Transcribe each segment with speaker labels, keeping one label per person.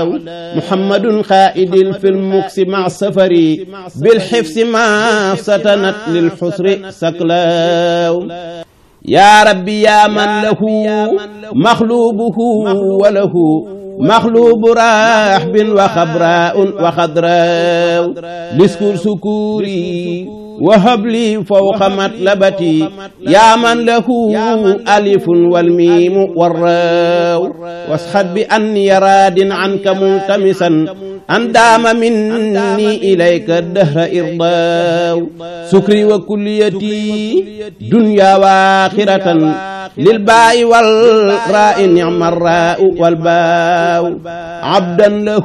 Speaker 1: محمد خائد في المكس مع سفري بالحفظ ما ستنت للحسر سكلاو يا ربي يا من له مخلوبه وله مخلوب راحب وخبراء وخضراء لسكور سكوري وهب لي فوق مطلبتي يا من له ألف والميم والراء واسحب بأني راد عنك ملتمسا أن دام مني إليك الدهر إرضاء سكري وكليتي دنيا وآخرة للباء والراء نعم الراء والباء عبدا له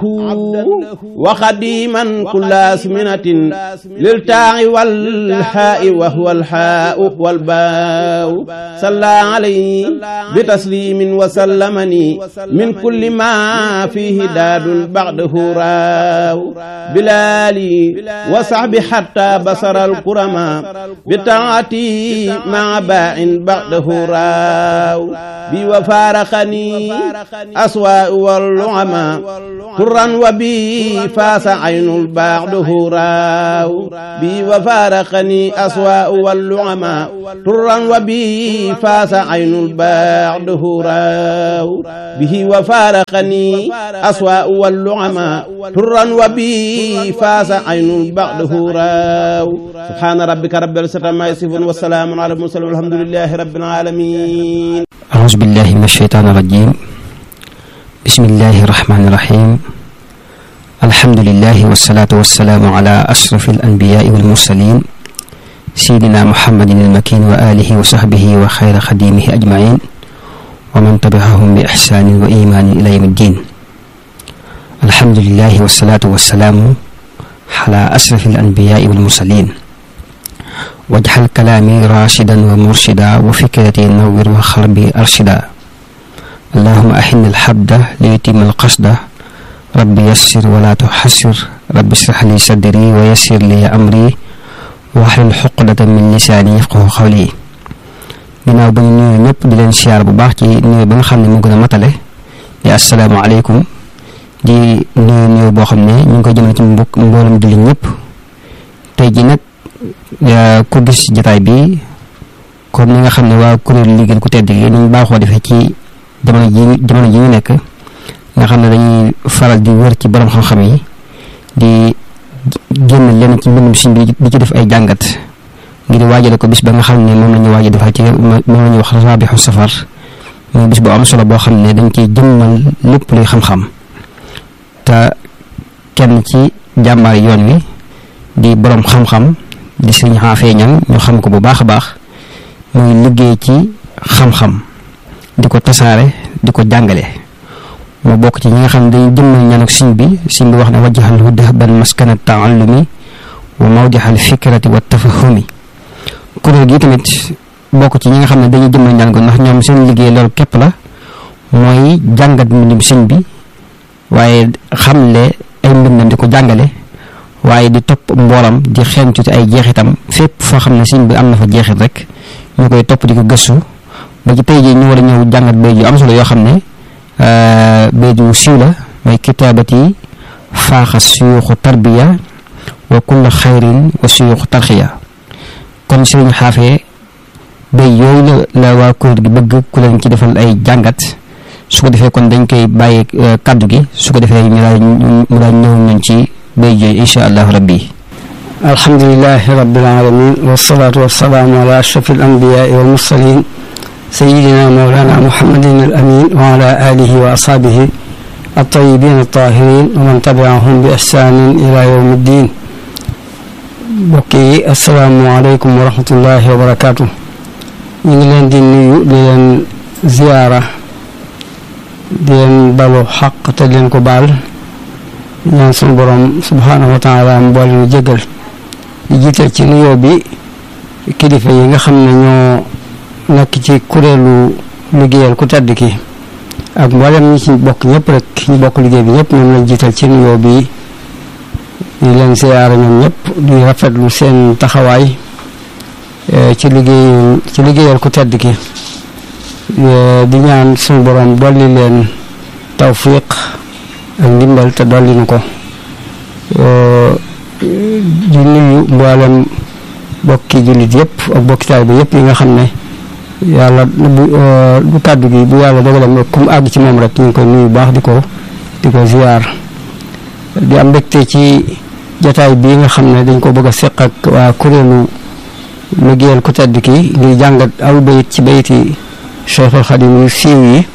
Speaker 1: وخديما كل أزمنة للتاء والحاء وهو الحاء والباء صلى عليه بتسليم وسلمني من كل ما فيه داد بعده راو بلالي وصحب حتى بصر الكرما بتاعتي مع باع بعده راو بي وفارقني أسواء واللعما ترا وبي فاس عين بعده راو بي وفارقني أسواء واللعما ترا وبي فاس عين بعده راو به وفارقني أسواء واللعما ترا وبي فاس عين بعده راو سبحان ربك رب العزة عما يصفون والسلام على المرسلين والحمد لله رب العالمين.
Speaker 2: أعوذ بالله من الشيطان الرجيم. بسم الله الرحمن الرحيم. الحمد لله والصلاة والسلام على أشرف الأنبياء والمرسلين سيدنا محمد المكين وآله وصحبه وخير خديمه أجمعين ومن تبعهم بإحسان وإيمان إلى يوم الدين. الحمد لله والصلاة والسلام على أشرف الأنبياء والمرسلين واجعل كلامي راشدا ومرشدا وفكرتي نور وقلبي أرشدا. اللهم أحن الحبد ليتم القصد ربي يسر ولا تحسر ربي اشرح لي صدري ويسر لي أمري واحلل عقدة من lisaani yafqahu qawli. ginnaaw ba ñu nuyu ñëpp di leen siyaar bu baax ci nuyu ba nga xam ne moo gën a matale di asalaamaaleykum di nuyu boo xam ne ñu ngi koy jëmale ci mboolem jullit ñëpp. tey ji nag ku gis jotaay bi comme ni nga xam ne waa kuréel liggéeyal ku tedd gi ñu baaxoo defee ci jamono ji ñu nekk nga xam ne dañuy faral di wër ci borom xam-xam yi di génn leen ci mbindum Sëriñ bi di ci def ay jàngat ngir waajale ko bis ba nga xam ne moom la ñu waaj a defal ci moom la ñuy wax Rabiu Safar muy bis bu am solo boo xam ne dañ ciy jëmmal lépp luy xam-xam te kenn ci jàmbaar yoon wi di borom xam-xam di Sëriñ Xaafee Ñaŋ ñu xam ko bu baax a baax muy liggéey ci xam-xam di ko tasaare di ko jàngale. moo bokk ci ñi nga xam ne dañuy jëmmal ñaanuk Sëriñ bi wax ne wajjahalhu dahban maskana taallumi wa mawdihal fikrati wa tafahumi. kuréel gi tamit bokk ci ñi nga xam ne dañuy jëmmal ñaan ko ndax ñoom seen liggéey loolu képp la mooy jàngat mbindum Sëriñ bi waaye xamle ay mbindam di ko jàngale waaye di topp mboolam di xeeñtu ci ay jeexitam fépp foo xam ne Sëriñ bi am na fa jeexit rek ñu koy topp di ko gëstu ba ci tey jii ñu war a ñëw jàngat bay yu am solo yoo xam ne béydu siiw la mooy kitaabati faaxa suyuuxu tarbiya wa kulla xayrin wa suyuuxu tarxiya. kon Sëriñ Xaafee béy yooyu la waa kuréel gi bëgg ku leen ci defal ay jàngat su ko defee kon dañ koy bàyyi kaddu gi su ko defee mu daal ñëw nañ ci béy yooyu insha allahu rabbi.
Speaker 3: alhamdulilahi rabbil alamin wasalaatu wasalaamu ala ashraf al anbiyaai wal mursalin سيدنا مولانا محمد الأمين وعلى آله وأصحابه الطيبين الطاهرين ومن تبعهم بإحسان إلى يوم الدين. بوكي السلام عليكم ورحمة الله وبركاته. ñu ngi leen di nuyu di leen ziyaara di leen balu xaq te di leen ko baal ñaan sunu borom subhaanahu wa taala mu boole ñu jégal di jiital ci nuyoo bi kilifa yi nga xam ne ñoo nekk ci kuréelu liggéeyal ku tedd ki ak mboolem ñi ci bokk ñëpp rek ñu bokk liggéey bi ñëpp ñoom lañ jiital ci nuyoo bi di leen ziyaara ñoom ñëpp di rafetlu seen taxawaay ci liggéeyal ku tedd ki di ñaan suñu borom dolli leen tawfiq ak ndimbal te dolli nu ko. di nuyu mboolem bokki jullit yëpp ak bokki taalibe yëpp yi nga xam ne yàlla bu kàddu gi bu yàlla dogalam rek ku mu àgg ci moom rek ñu ngi koy nuyu baax di ko ziyaar. di am mbégte ci jataay bii nga xam ne dañ ko bëgg a seq ak waa kuréelu liggéeyal ku tedd ki ngir jàngat aw bayit ci bayiti Cheikhul Khadim yu siiw yi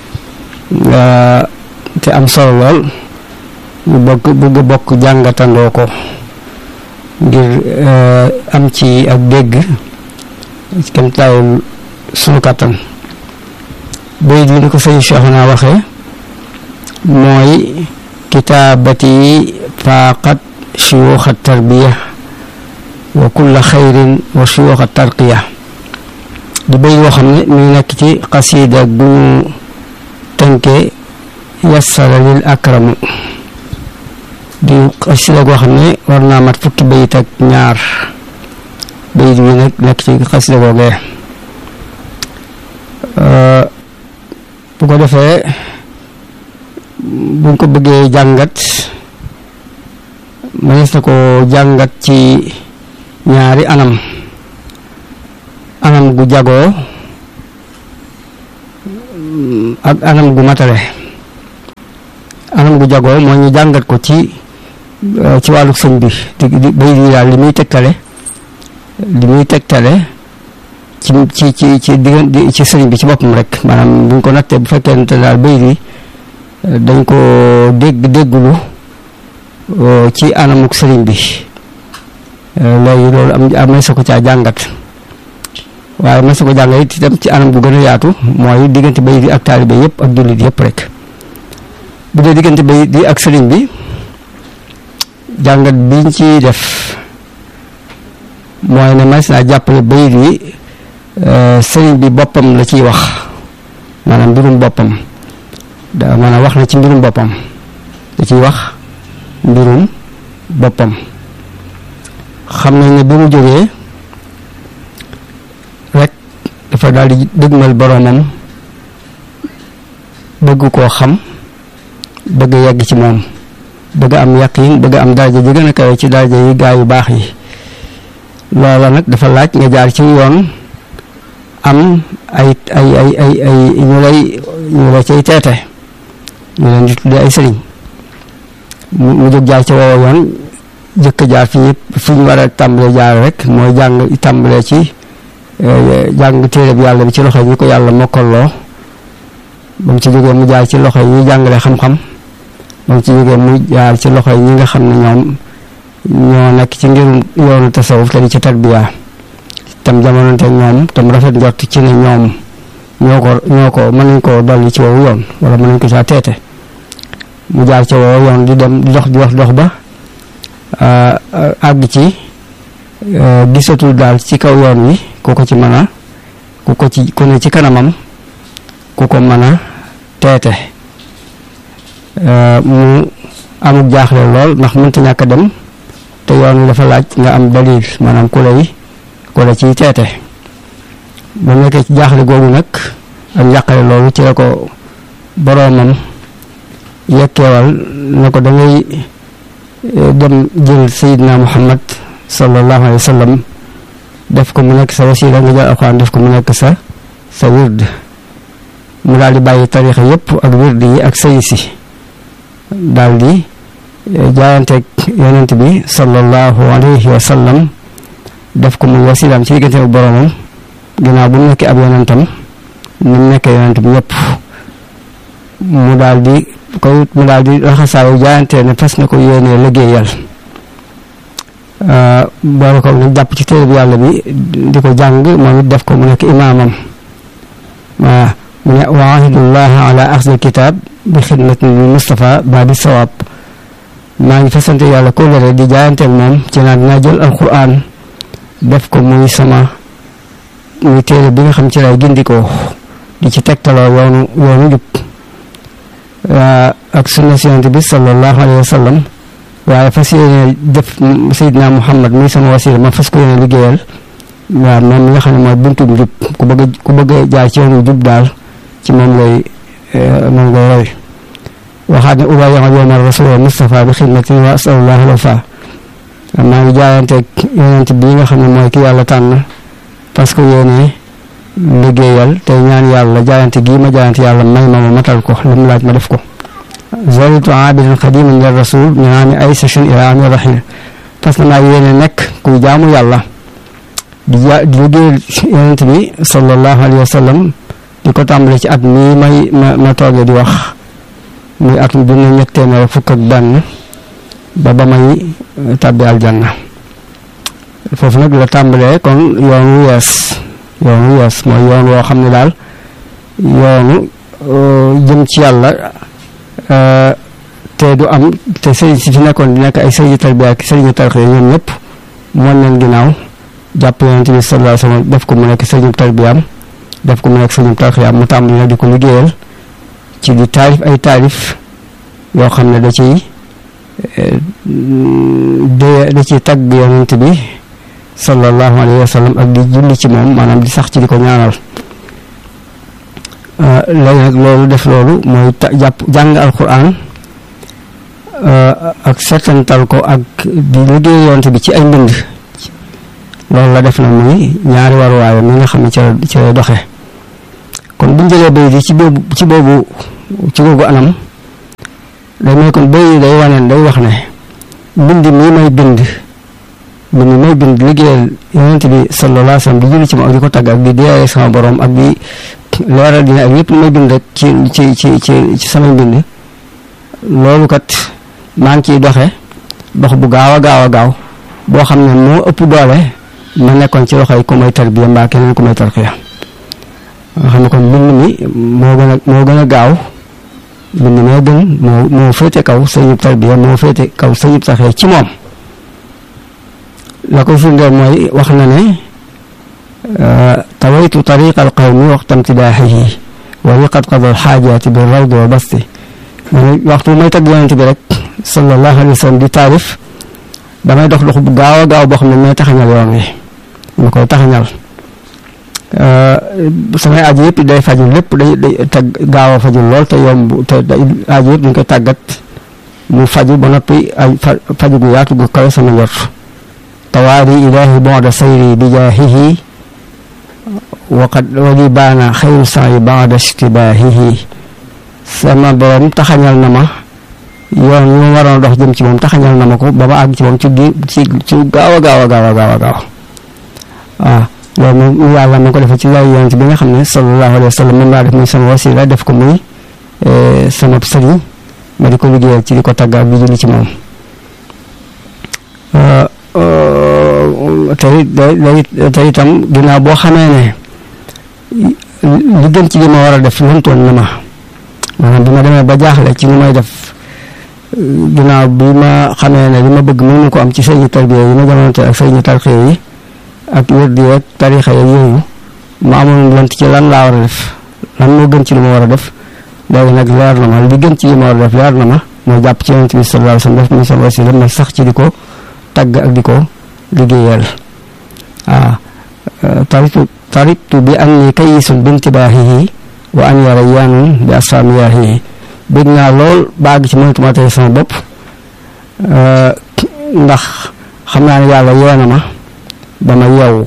Speaker 3: te am solo lool ñu bëgg bokk jàngatandoo ko ngir am ci ak dégg ci kem taayul sunu kàttan. bayit yi ni ko sëñ Cheikh naa waxee mooy kitaabati faaqat shuyuuxa tarbiya wa kulla xayrin wa shuyuuxa tarqiya. di bayit yoo xam ne mi ngi nekk ci xasiida bu ñu tënkee yassara lil akramu. di xasida goo xam ne war naa mat fukki bayit ak ñaar. bayit bi nag nekk ci xasida googee. bu ko defee buñ ko bëggee jàngat mënees na ko jàngat ci ñaari anam gu jagoo ak anam gu matale. anam gu jagoo moo ñu jàngat ko ci wàllu sëñ bi di bayit yi daal li muy tegtale ci sëriñ bi ci boppam rek maanaam buñ ko nattee bu fekkee ne daal bayit yi dañ ko déggulu ci anamuk sëriñ bi léegi loolu am na sa ko caa jàngat waaye ma sa ko jàngat it itam ci anam gu gën a yaatu mooy diggante bayit yi ak taalibe yëpp ak jullit yëpp rek. bu dee diggante bayit yi ak sëriñ bi jàngat biñ ci def mooy ne mas naa jàppale bayit yi sëriñ bi boppam la ciy wax maanaam mbirum boppam maanaam wax na ci mbirum boppam da ciy wax mbirum boppam. xam nañ ne bi mu jógee rek dafa daal di dëgmal boroomam bëgg koo xam bëgg yegg ci moom bëgg am yaqin bëgg am daraja ji gën a kawe ci daraja yi gaa yu baax yi. loola nag dafa laaj nga jaar ci yoon am ay ñu la cay teete ñu leen di tuddee ay sëriñ mu jóg jaar ci woowa yoon jëkk jaar fi ñu war a tàmbalee jaar rek mooy tàmbalee ci jàng téere bi yàlla bi ci loxo yi ñu ko yàlla mokkaloo ba mu ci jógee mu jaar ci loxo yi ñuy jàngale xam-xam ba mu ci jógee mu jaar ci loxo yi ñi nga xam ne ñoom ñoo nekk ci ngirum yoonu tasawuf te di ci tarbiya tam jamononte ñoom tam rafet njort ci ne ñoom ñoo ko mën nañ koo dolli ci woowu yoon wala mën nañ ko saa teete mu jaar ci woowu yoon di dem di dox ba àgg ci gisatul daal ci kaw yoon wi ku ko ci mën a ku ne ci kanamam ku ko mën a teete mu amul jaaxle lool ndax mënta ñàkk a dem te yoon wi dafa laaj nga am dalil maanaam ku la ciy teete. ba nekkee ci jaaxle googu nag ak njàqale loolu ci la ko boroomam yekkeewal na ko dangay dem jël Seydina Muhammad sallallahu alayhi wa sallam def ko mu nekk sa wasila nga jël alxuraan def ko mu nekk sa wird mu daal di bàyyi tarixa yëpp ak wird yi ak sëy si daal di jaayanteeg yonent bi sallallahu alayhi wa sallam def ko muy wasilaam ci diggante ak boroomam ginnaaw bu mu nekkee ab yonentam ni mu nekkee yonentam ñëpp mu daal di raxasaayu jaayante ne fas na ko yéenee liggéeyal boole ko nag jàpp ci téere bi yàlla bi di ko jàng moom it def ko mu nekk imaamam waaw mu ne wa ahidullah ala axdil kitab bi xidmatin bi Mustafa baabi sawaab maa ngi fasante yàlla kóllëre di jaayanteel moom ci naan dinaa jël alquran def ko muy téere bi nga xam ci lay gindikoo di ci tegtaloo yoonu jub ak sunna si Yonent bi sallallahu alayhi wa sallam waaye fas yéene def Seydina Muhammad muy sama wasila ma fas ko yéene liggéeyal waaw moom mi nga xam ne mooy buntu jub ku bëgg jaar ci yoonu jub daal ci moom ngay roy waxaat ne ubayyi'u yawma rasula Mustafa bi xidmati wa asalullah alwafa maa ngi jaayanteeg yonent bii nga xam ne mooy ki yàlla tànn parce que yéene liggéeyal tey ñaan yàlla jaayante gii ma jaayante yàlla may ma matal ko li mu laaj ma def ko zalitu abidan xadiman lir rasul min aami ay sachin ila aami rahil parce que maa ngi yéene nekk kuy jaamu yàlla di liggéeyal yonent bi sallallahu alayhi wa sallam di ko tàmbale ci at mii ma toogee di wax muy atum junne ñett téeméer fukk ak benn ba may tàbbi aljanna foofu nag la tàmbalee kon yoonu yees mooy yoon woo xam ne daal yoonu jëm ci yàlla te du am te sëriñ si fi nekkoon di nekk ay sëriñu tarbiya ak sëriñu tarxiya ñoom ñëpp moon leen ginnaaw jàpp yonent bi sallallahu alayhi wa sallam def ko mu nekk sëriñu tarbiyaam def ko mu nekk sëriñu tarxiyaam mu tàmbali nag di ko liggéeyal ci di taarif ay taarif yoo xam ne da ciy tagg yonent bi sallallahu alayhi wa sallam ak di julli ci moom maanaam di sax ci di ko ñaanal léegi nag loolu def loolu mooy jàng alquran ak setantal ko ak di liggéey yonent bi ci ay mbind loolu la def na muy ñaari waruwaayam mi nga xam ne ci lay doxe kon buñ jëlee bay di ci googu anam day may kon bay day waneen day wax ne mbind mii may bind liggéeyal yonent bi sallallahu alayhi wa sallam di julli ci moom ak di ko tagg ak di deeyee sama borom ak di leeral dina ak yëpp may bind rek ci samay mbind loolu kat maa ngi ciy dox bu gaaw a gaaw boo xam ne moo ëpp doole ma nekkoon ci loxoy ku may tarbiya mbaa keneen ku may tarxiya nga xam ne kon mbind mi moo gën a gaaw mbind moo gën moo féete kaw sëñub tarbiya moo féete kaw sëñub tarxiya ci moom la ko firndeel mooy wax na ne tawaytu tariqa alqawmi waxta imtidaaxihi wa riqat qada alxaajaati bi rawdi wa basti man waxtu may tagg yonent bi rek sallallahu alayhi wa sallam di taarif damay dox bu gaaw a gaaw boo xam ne may taxañal yoon wi ma koy taxañal samay aaju yëpp day faju lépp day tag gaaw a faju lool te yomb te aaju yëpp dañ koy tàggat mu faju ba noppi ay faju gu yaatu gu kawe sama njort tawaari ilaahi ba'da sayri bi jaahihi waqad wali baana xayru sa'i ba'da ishtibaahihi sama borom taxañal na ma yoon yu ma waroon dox jëm ci moom taxañal na ma ko ba ma àgg ci moom ci gaaw a gaaw waaw loolu moom yàlla ma ko defee ci lay yonent bi nga xam ne sallallahu alayhi wa sallam moom laa def muy sama wasila def ko muy sama sëriñ ma di ko liggéeyal ci di ko tagg ak di julli ci moom te itam ginnaaw boo xamee ne li gën ci li ma war a def lantoon na ma maanaam bi ma demee ba jaaxle ci ni may def ginnaaw bi ma xamee ne li ma bëgg mënu ko am ci sëriñu tarbiya yi ma jamonte ak sëriñu tarxiya yi ak wérdi ak tarixa yi yooyu ma amoon lant ci lan laa war a def lan moo gën ci li ma war a def léegi nag leer na ma li gën ci li ma war a def leer na ma moo jàpp ci yonent bi sallallahu alayhi wa sallam def muy sama wasila ma sax ci di ko tagg ak di ko liggéeyal taritu bi anni kayisun bintibaahihi wa an yarayyaanun bi asfaamiyaahihi bëgg naa lool baag ci mënatuma tey sama bopp ndax xam naa ne yàlla yeena ma ba ma yeewu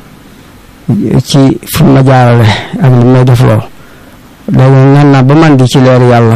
Speaker 3: ci fu ma jaarale ak li may def lool léegi ñaan naa ba man di ci leer yàlla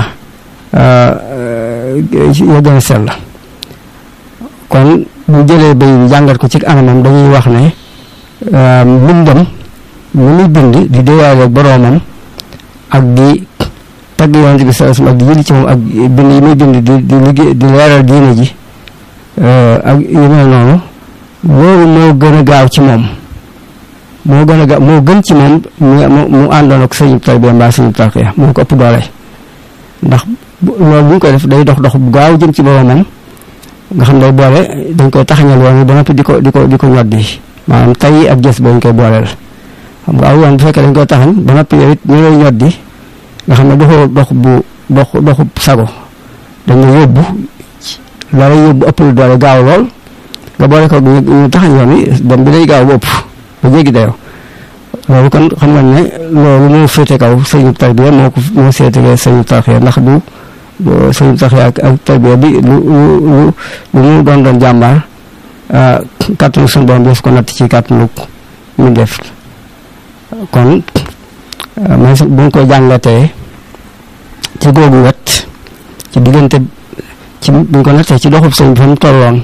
Speaker 3: ya gën a sell kon bu jëlee bay jàngat ko ci anamam dañuy wax ne mbindam mu muy bind di déyaale boroomam ak di tagg yonent bi sallallahu alayhi wasallam ak di jëli ci moom ak bind yi muy bind di liggéey di leeral diine ji ak yu mel noonu loolu moo gën a gaaw ci moom moo gën ci moom mu àndoon ak sëñub tarbiya mbaa sëñub tarqiya moo ko ëpp doole ndax loolu bu ñu koy def day dox bu gaaw jëm ci boroomam nga xam day boole dañ koy taxañal yoon ba noppi di ko ñoddi maanaam tay ak gës ba ñu koy booleel xam nga aw yoon bu fekkee dañ koy taxañ ba noppi yow it ñu lay ñoddi nga xam ne doxu sago dañu yóbbu la lay yóbbu ëpp lu doole gaaw lool nga boole ko ñu taxañ yoon wi dem bi day gaaw ba ëpp ba jéggi dayoo loolu kon xam nga ne loolu moo féete kaw sëñu tarbiya moo féete sëñu tarxiya ndax du sëñ tax ak tarbiya bi lu mu doon jàmbaar kàttanu suñu borom def ko natt ci kàttanu mu def kon mais buñ ko jàngatee ci googu wet ci diggante ci buñ ko nattee ci doxub sëñ bi fa mu tolloon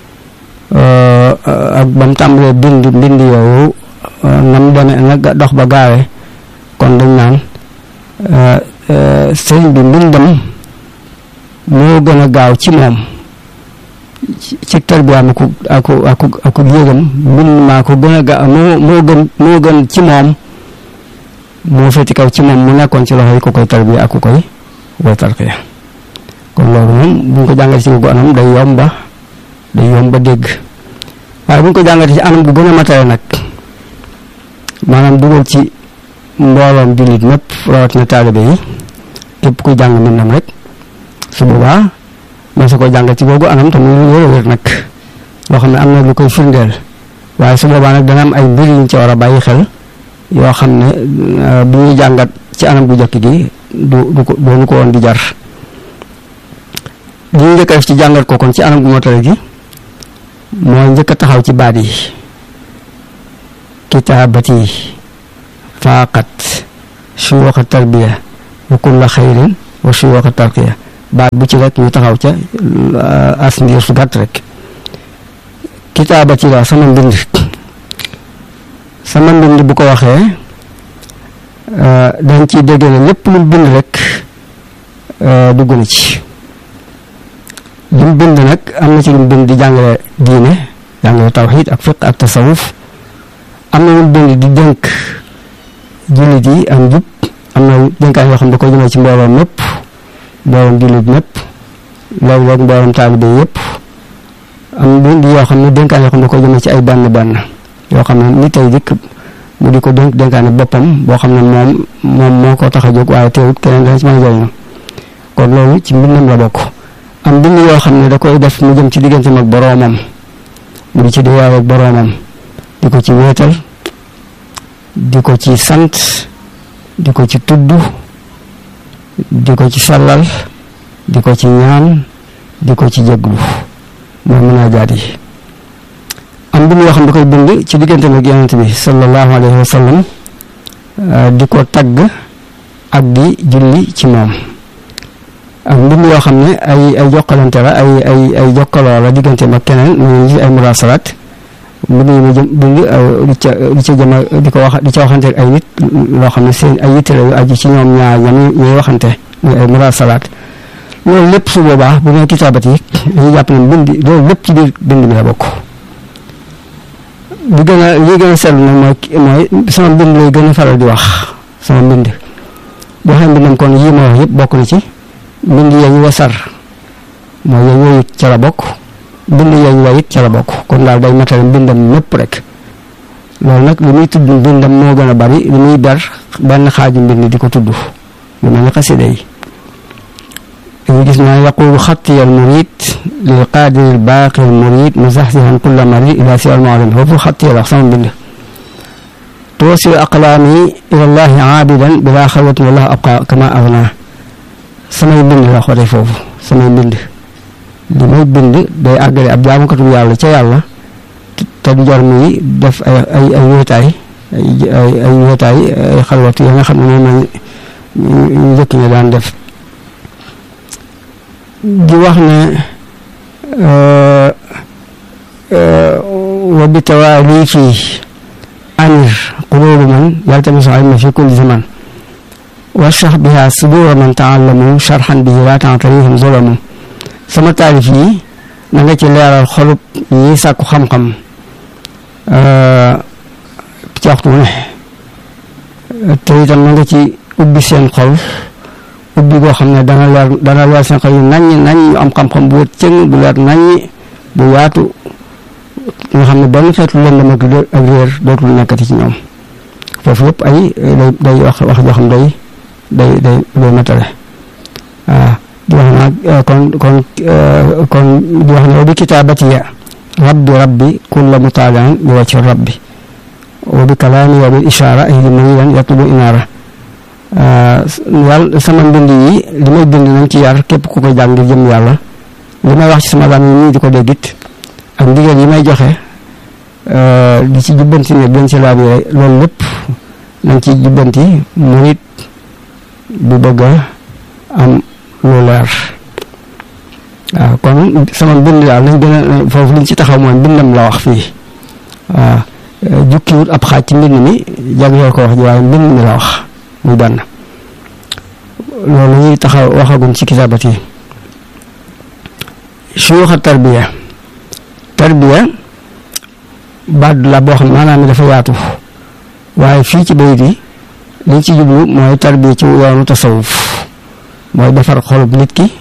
Speaker 3: ak ba mu tàmbalee bind yooyu nam demee na dox ba gaawee kon dañ naan sëñ bi mbindam moo gën a gaaw ci moom ci tarbiyaam ak yëgam mbind maa ko gën a gaaw moo gën ci moom moo féeti kaw ci moom mu nekkoon ci loxo yi ku koy tarbiya ak ku koy tarqiya kon loolu moom bu ñu ko jàngatee ci googu anam day yomba dégg waaye bu ñu ko jàngatee ci anam gu gën a matale nag maanaam dugal ci mbooloom jullit mépp rawat na taalibe yi képp kuy jàng mbindam rek su boobaa man su ko jàngat ci googu anam te muy lu wér nag loo xam ne am na lu koy firndeel waaye su boobaa nag dana am ay mbir yuñ ci war a bàyyi xel yoo xam ne bu ñuy jàngat ci anam gu jëkk gi doonu ko woon di jar li ñu njëkk a def ci jàngat ko kon ci anam gu matale gi mooy njëkk a taxaw ci baat yi kitaabati faaqat suyuuxa tarbiya wa kulla xayrin wa suyuuxa tarqiya baat bu ci rek ñu taxaw ca as ndiir su gàtt rek kitaabati la sama mbind bu ko waxee dañ ciy dégg ne lépp lu bind rek dugg na ci li mu bind nag am na ci lu mu bind di jàngale diine jàngale tawxiid ak fiq ak tasawuf am na lu mu bind di dénk jullit yi am jub am na dénkaan yoo xam ne da koy jëmee ci mbooloom mépp mbooloom jullit mépp léeg-léeg mbooloom taalibe yëpp am bind yoo xam ne dénkaan yoo xam ne da koy jëmee ci ay benn yoo xam ne nit tey dikk mu di ko dénkaane boppam boo xam ne moom moo ko tax a jóg waaye teewut keneen dana ci mën a jëriñu kon loolu ci mbindam la bokk am bind yoo xam ne da koy def mu jëm ci digganteem ak boroomam mu di ci diyaale ak boroomam di ko ci wéetal di ko ci sant di ko ci tudd di ko ci sallal di ko ci ñaan di ko ci jéglu mooy munaajaat yi am bind yoo xam ne da koy bind ci digganteem ak yonent bi sallallahu alayhi wa sallam di ko tagg ak di julli ci moom ak mbind yoo xam ne ay jokkalante la ay jokkaloo la digganteem ak keneen mu ngi ay murasalaat mbind yi mu jëm bind di ca jëm di ko wax di ca waxante ay nit loo xam ne seen ay yitte la yu aju ci ñoom ñaar ñuy waxante muy ay murasalaat loolu lépp su boobaa bu nee kitaabat yi dañuy jàpp ne mbind loolu lépp ci biir bind mi la bokk li gën a seetlu nag mooy sama mbind lay gën a faral di wax sama mbind boo xam mbindam kon yii ma wax yëpp bokk na ci mbind yañ wasar mooy yooyu ca la bokk mbind yañ wayit ca la bokk kon daal day matale mbindam mépp rek loolu nag li muy tudd mbindam moo gën a bari li muy ber benn xaaju mbind di ko tudd lu mel ni xasida yi dañuy gis naa yaqulu xattiya al murid lil qaadiri al baaqi al murid muzaxzihan kulla marid ila si al maalim foofu xattiya la sama mbind tuwasilu aqlaami ila llahi aabidan bila xalwatin wallahu abqa kama agna samay mbind la xote foofu samay mbind li may bind day àggale ab jaamukatu yàlla ca yàlla te du jar muy def ay wéetaay ay wéetaay ay xalwatu ya nga xam ne moom la ñu njëkk ñi daan def di wax ne wa bi tawaali fii anir quluubu man yaltamisu ilma fi kulli zaman washrah biha sudura man taallamu sharhan bihi laa ta'tarihim zulamu sama taalif yi na nga ci leeral xolub ñi sàkku xam-xam ci waxtu ne te itam na nga ci ubbi seen xol ubbi goo xam ne dana leer seen xol yi naññ ñu am xam-xam bu wër cëng bu leer naññ bu yaatu nga xam ne benn xeetu lëndëm ak réer dootul nekkati ci ñoom foofu yëpp ay day wax joo xam day matale waaw di wax naa kon di wax ne wa bi kitaabatiya rabbi kulla mutaalaan bi wacci rabbi wa bi kalaami wa bil ishaara ay li muridan yatlubu inaara yàlla sama mbind yi li may bind nañ ci yar képp ku ko jàng ngir jëm yàlla li may wax ci sama lam yi nii di ko déggit ak ndigal yi may joxe di ci jubbanti ne gën ci laabire loolu lépp nañ ci jubbanti mu nit bu bëgg a am lu leer waaw kon sama mbind daal nañ gën a foofu liñ ci taxaw mooy mbindam la wax fii waaw jukkiwut ab xaaj ci mbind mi jagleel ko wax ji waaye mbind mi la wax muy benn loolu ñuy taxaw waxagum ci kitaabat yi suyuxa tarbiya baat la boo xam maanaam dafa yaatu waaye fii ci bayit yi liñ ci jublu mooy tarbiya ci yoonu tasawuf mooy defar xolub nit ki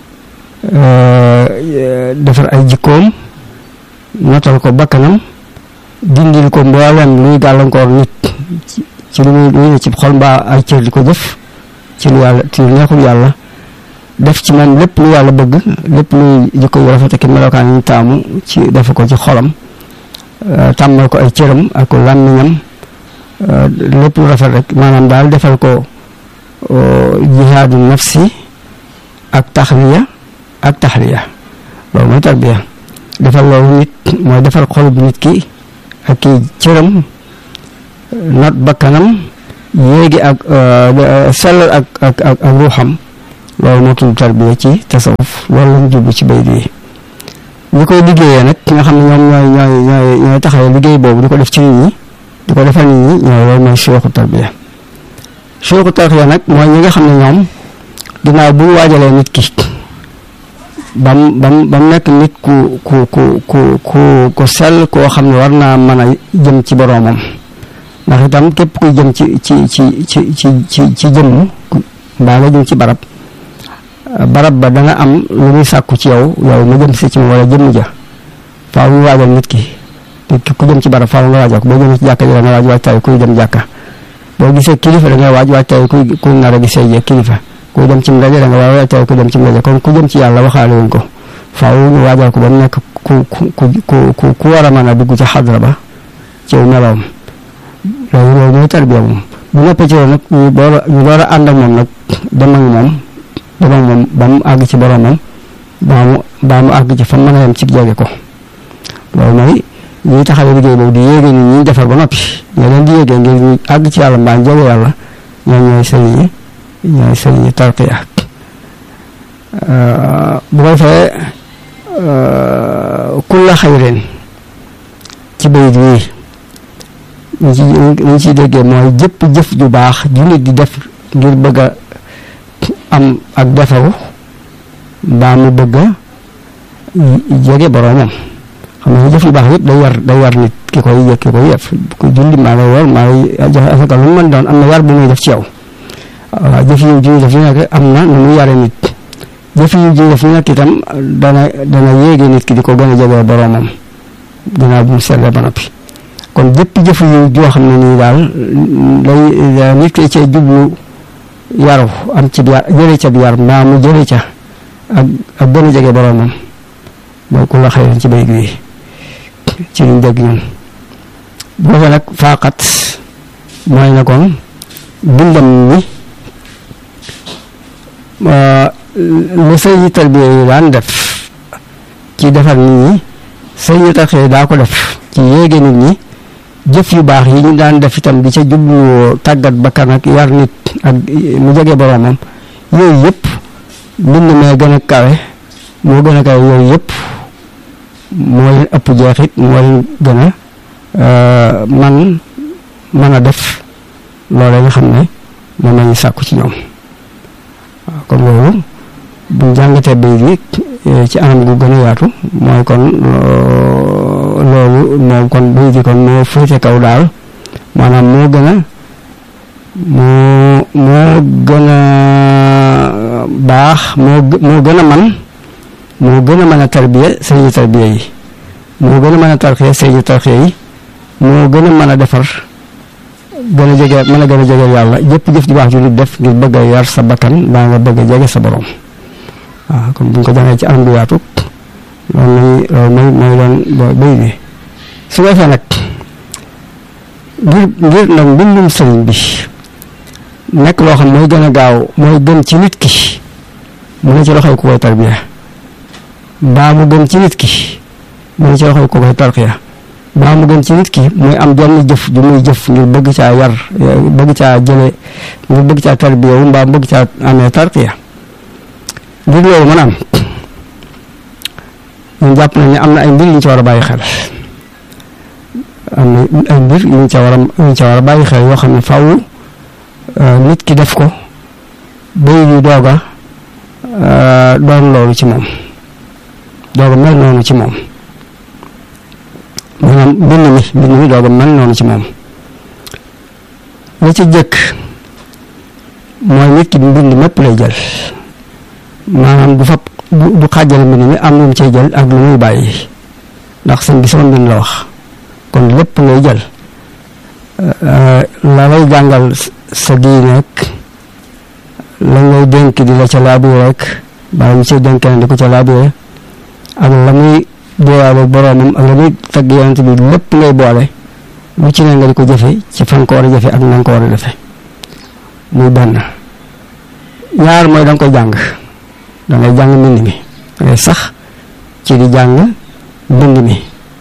Speaker 3: defar ay jikkoom notal ko bakkanam dindil ko mboolem luy gàllankoor nit ci lu muy ne ci xol mbaa ay cër di ko jëf ci lu yàlla ci lu neexul yàlla def ci moom lépp lu yàlla bëgg lépp luy jikko yu rafet ak melokaan yi taamu ci def ko ci xolam tàmmal ko ay cëram ak ko làmmiñam lépp lu rafet rek maanaam daal defal ko jihaadu nafsi ak taxliya ak taxliya loolu mooy tarbiya defal loolu nit mooy defal xolub nit ki ak kii cëram not bakkanam yéegi ak sellal ak ruuxam loolu moo tudd tarbiya ci tasawuf loolu lañ jublu ci bayt yi ñi koy liggéeyee nag nga xam ne ñoom ñooy taxawee liggéey boobu di ko def ci nit ñi di ko defal nit ñi ñooy loolu mooy suyuxu tarbiya suyuxu tarbiya nag mooy ñi nga xam ne ñoom ginnaaw bu ñu waajalee nit ki bam nekk nit ku sell koo xam ne war naa mën a jëm ci boroomam ndax itam képp kuy jëm ci jëmm mbaa nga jëm ci barab ba danga am lu muy sàkku ci yow ma jëm si ci moom wala jëmm ja faaw ñu waajal nit ki ku jëm ci barab faaw nga waajal ko boo jëm ci jàkka ji da nga waaj tay kuy dem jàkka boo gisee kilifa da nga waaj tay kuy nar a gisee jee kilifa kuy dem ci ndaje da nga waaj tay kuy dem ci ndaje kon ku jëm ci yàlla waxaale wuñ ko faaw ñu waajal ko ba mu nekk ku war a mën a dugg ci xadra ba ci meloom loolu mooy tarbiya moom bu noppee ci loolu nag ñu door a ànd ak moom nag dem ak moom ba mu àgg ci boromam ba mu àgg ci fa mën a yem ci jege ko loolu mooy ñuy taxawee liggéey boobu di yéege nit ñi defar ba noppi nga leen di yéegee ngir ñu àgg ci yàlla mbaa jege yàlla ñooy sëriñi tarqiya bu ko defee kulla xayrin ci bayit wi ñu ciy déggee mooy jëpp jëf ju baax ju nit di def ngir bëgg a am ak defaru mbaa mu bëgg a jege boroomam xam nga jëf yu baax yëpp day war nit ki koy def ku julli maa ngay war maa ngay joxe asaka lu mu mën doon am na yar bu muy def ci yow waaw jëf yu ji def yu nekk am na nu muy yare nit jëf yu ji def yu nekk itam dana yéege nit ki di ko gën a jege boroomam ginnaaw bu mu seetlee ba noppi kon jëpp jëf yu joo xam ne nii daal lay nit ki cee jublu yaru am ci jële ca yar mbaa mu jële ca ak gën a jege boroomam mooy ku la xëy ci bayit wi ci liñ dégg ñun bu defee nag faqat mooy na kon bindam mi lu sëñ tarbiya yi daan def ci defar nit ñi sëñ tarbiya daa ko def ci yéege nit ñi jëf yu baax yi ñu daan def itam di ca jublu tàggat bakkan ak yar nit ak mu jege boroomam yooyu yëpp mbind mee gën a kawe moo gën a kawe yooyu yëpp moo leen ëpp jeexit moo leen gën a mën a def loolee nga xam ne moom lañu sàkku ci ñoom waaw kon loolu buñ jàngatee bay bi ci anam gu gën a yaatu mooy kon loolu moom kon bay bi kon moo féete kaw daal maanaam moo gën a baax moo gën a mën a tarbiya sëriñu tarbiya yi moo gën a mën a tarxiya sëriñu tarxiya yi moo gën a mën a defar gën a jege mën a gën a jege yàlla jëpp jëf ju baax ju nit def ngir bëgg a yar sa bakkan daa nga bëgg a jege sa borom waaw kon buñ ko jàngee ci anam bi yaatu loolu mooy doon bay bi su ko defee nag ngir nag mbindum sëriñ bi nekk loo xam mooy gën a gaaw mooy gën ci nit ki mu ne ci loxoy ku koy tarbiya baa mu gën ci nit ki mu ne ci loxoy ku koy tarqiya baa mu gën ci nit ki muy am jenn jëf ju muy jëf ngir bëgg caa yar bëgg caa jële ngir bëgg caa tarbiya wu mbaa bëgg caa amee tarqiya ngir loolu mën a am ñun jàpp nañ ne am na ay mbir yu ñu ci war a bàyyi xel am na ay mbir yu ñu ca war a bàyyi xel yoo xam ne faaw nit ki def ko bay di doog a doon loolu ci moom doog a mel noonu ci moom maanaam mbind mi doog a mel noonu ci moom la ci jëkk mooy nit ki mbind mépp lay jël maanaam du xaajal mbind mi am lu mu cay jël ak lu muy bàyyi ndax sëñ bi sama mbind la wax kon lépp ngay jël la lay jàngal sa diine rek la ngay dénk di la ca laabire rek bala ñu cay dénk di ko ca laabire ak la muy déewaale boroomam ak la muy tagg yonent bi lépp ngay boole lu ci ne nga di ko jëfe ci fan ko war a jëfe ak na nga ko war a defe muy benn ñaar mooy da nga koy jàng da ngay jàng mbind mi da ngay sax ci di jàng mbind mi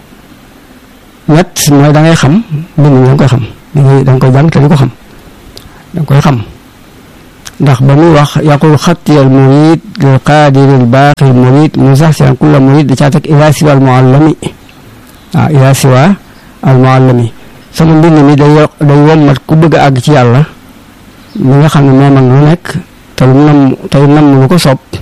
Speaker 3: ñett mooy da ngay xam mbind mi da nga koy xam da nga koy jàng te di ko xam da nga koy xam ndax ba muy wax yaqul xattiyal murid lil qaadiril baaqil murid musaxsiyan kulla murid da caa teg ila siwa al muallami waaw ila siwa al muallami sama mbind mi day wommat ku bëgg a àgg ci yàlla mi nga xam ne moo man lu nekk te nam lu ko sopp